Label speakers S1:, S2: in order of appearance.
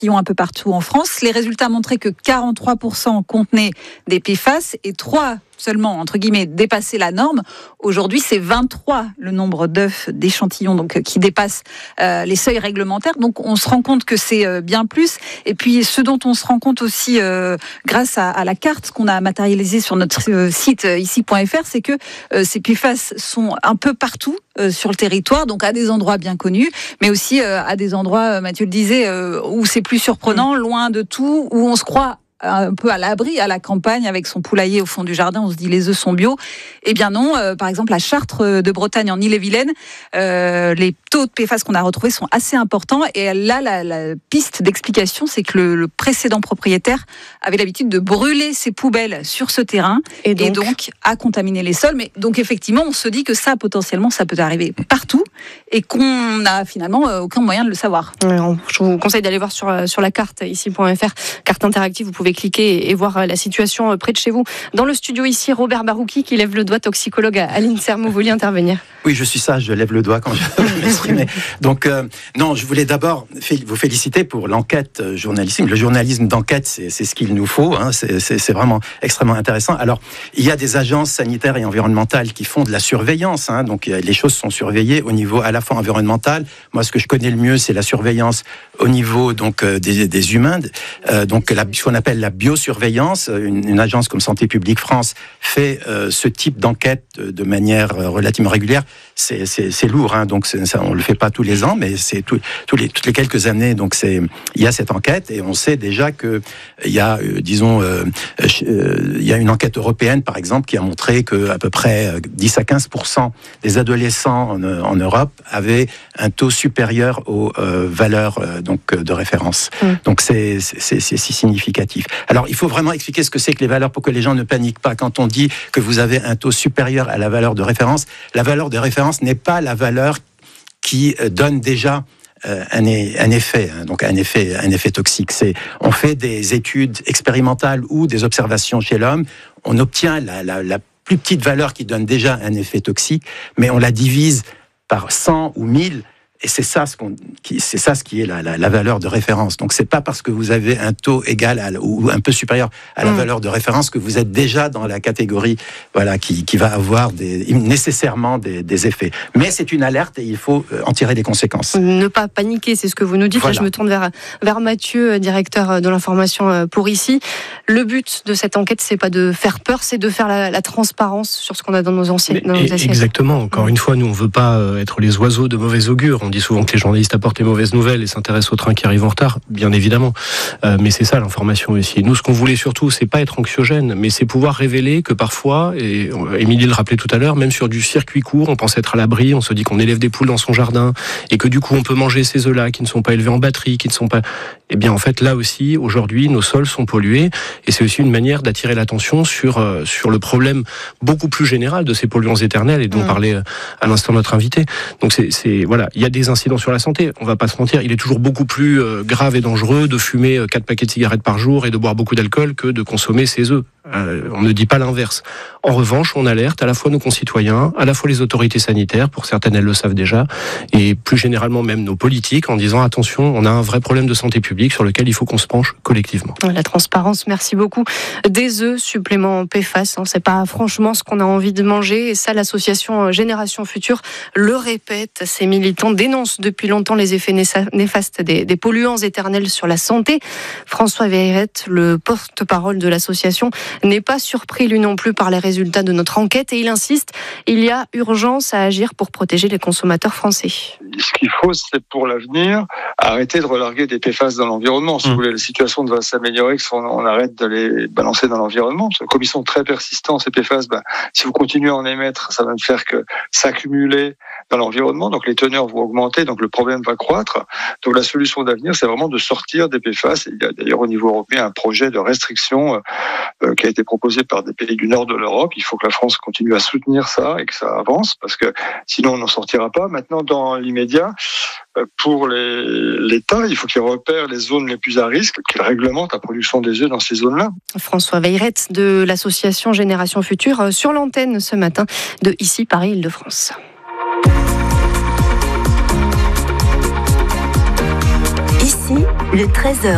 S1: un peu partout en France. Les résultats montraient que 43% contenaient des PFAS et 3 seulement, entre guillemets, dépasser la norme. Aujourd'hui, c'est 23 le nombre d'œufs d'échantillons qui dépassent les seuils réglementaires. Donc, on se rend compte que c'est bien plus. Et puis, ce dont on se rend compte aussi grâce à la carte qu'on a matérialisée sur notre site ici.fr, c'est que ces PFAS sont un peu partout sur le territoire, donc à des endroits bien connus, mais aussi à des endroits, Mathieu le disait, où c'est plus surprenant, loin de tout, où on se croit un peu à l'abri, à la campagne, avec son poulailler au fond du jardin, on se dit les œufs sont bio. Eh bien non, par exemple à Chartres de Bretagne en Ille-et-Vilaine, les taux de PFAS qu'on a retrouvés sont assez importants. Et là, la piste d'explication, c'est que le précédent propriétaire avait l'habitude de brûler ses poubelles sur ce terrain et donc a contaminé les sols. Mais donc effectivement, on se dit que ça, potentiellement, ça peut arriver partout et qu'on n'a finalement aucun moyen de le savoir.
S2: Je vous conseille d'aller voir sur la carte ici.fr, carte interactive, vous pouvez cliquer et voir la situation près de chez vous. Dans le studio ici, Robert Barouki qui lève le doigt, toxicologue à l'INSERM. Vous vouliez intervenir?
S3: Oui, je suis sage, je lève le doigt quand je m'exprime. Donc, non, je voulais d'abord vous féliciter pour l'enquête journalistique. Le journalisme d'enquête, c'est ce qu'il nous faut. Hein, c'est vraiment extrêmement intéressant. Alors, il y a des agences sanitaires et environnementales qui font de la surveillance. Hein, donc, les choses sont surveillées au niveau à la fois environnemental. Moi, ce que je connais le mieux, c'est la surveillance au niveau donc des humains. Donc, ce qu'on appelle la biosurveillance. Une agence comme Santé publique France fait ce type d'enquête de manière relativement régulière. C'est lourd, hein, donc ça, on le fait pas tous les ans, mais c'est toutes les quelques années. Donc il y a cette enquête et on sait déjà que il y a, il y a une enquête européenne par exemple qui a montré que à peu près 10 à 15% des adolescents en Europe avaient un taux supérieur aux valeurs donc de référence. Donc c'est si significatif. Alors il faut vraiment expliquer ce que c'est que les valeurs pour que les gens ne paniquent pas. Quand on dit que vous avez un taux supérieur à la valeur de référence, la valeur de référence n'est pas la valeur qui donne déjà un effet, hein, donc un effet toxique. On fait des études expérimentales ou des observations chez l'homme, on obtient la plus petite valeur qui donne déjà un effet toxique, mais on la divise par 100 ou 1000. Et c'est ça ce qui est la valeur de référence. Donc c'est pas parce que vous avez un taux égal ou un peu supérieur à la valeur de référence que vous êtes déjà dans la catégorie qui va avoir nécessairement des effets. Mais c'est une alerte et il faut en tirer des conséquences.
S2: Ne pas paniquer, c'est ce que vous nous dites. Voilà. Là, je me tourne vers Mathieu, directeur de l'information pour ici. Le but de cette enquête, c'est pas de faire peur, c'est de faire la transparence sur ce qu'on a dans nos assiettes.
S4: Exactement. Encore une fois, nous on veut pas être les oiseaux de mauvais augure. On dit souvent que les journalistes apportent les mauvaises nouvelles et s'intéressent aux trains qui arrivent en retard, bien évidemment. Mais c'est ça l'information ici. Nous, ce qu'on voulait surtout, c'est pas être anxiogène, mais c'est pouvoir révéler que parfois, et Émilie le rappelait tout à l'heure, même sur du circuit court, on pense être à l'abri, on se dit qu'on élève des poules dans son jardin et que du coup on peut manger ces œufs-là qui ne sont pas élevés en batterie, qui ne sont pas... Eh bien en fait là aussi, aujourd'hui, nos sols sont pollués et c'est aussi une manière d'attirer l'attention sur le problème beaucoup plus général de ces polluants éternels et dont parlait à l'instant notre invité. Donc voilà, il y a des incidents sur la santé, on va pas se mentir, il est toujours beaucoup plus grave et dangereux de fumer 4 paquets de cigarettes par jour et de boire beaucoup d'alcool que de consommer ses œufs. On ne dit pas l'inverse. En revanche, on alerte à la fois nos concitoyens, à la fois les autorités sanitaires, pour certaines elles le savent déjà, et plus généralement même nos politiques, en disant attention, on a un vrai problème de santé publique sur lequel il faut qu'on se penche collectivement.
S2: La transparence, merci beaucoup. Des œufs supplément PFAS, c'est pas franchement ce qu'on a envie de manger, et ça l'association Génération Future le répète. Ces militants dénoncent depuis longtemps les effets néfastes des polluants éternels sur la santé. François Veilleret, le porte-parole de l'association, n'est pas surpris lui non plus par les résultats de notre enquête et il insiste, il y a urgence à agir pour protéger les consommateurs français.
S5: Ce qu'il faut, c'est pour l'avenir, arrêter de relarguer des PFAS dans l'environnement. Si vous voulez, la situation doit s'améliorer, qu'on arrête de les balancer dans l'environnement. Parce que comme ils sont très persistants, ces PFAS, si vous continuez à en émettre, ça va ne faire que s'accumuler dans l'environnement. Donc les teneurs vont augmenter, donc le problème va croître. Donc la solution d'avenir, c'est vraiment de sortir des PFAS. Et il y a d'ailleurs au niveau européen un projet de restriction qui a été proposé par des pays du nord de l'Europe. Il faut que la France continue à soutenir ça et que ça avance, parce que sinon on n'en sortira pas. Maintenant, dans l'immédiat, pour l'État, il faut qu'il repère les zones les plus à risque, qu'il réglemente la production des œufs dans ces zones-là.
S2: François Veilleret de l'association Génération Future sur l'antenne ce matin de ici Paris-Île-de-France.
S6: Ici, le 13h.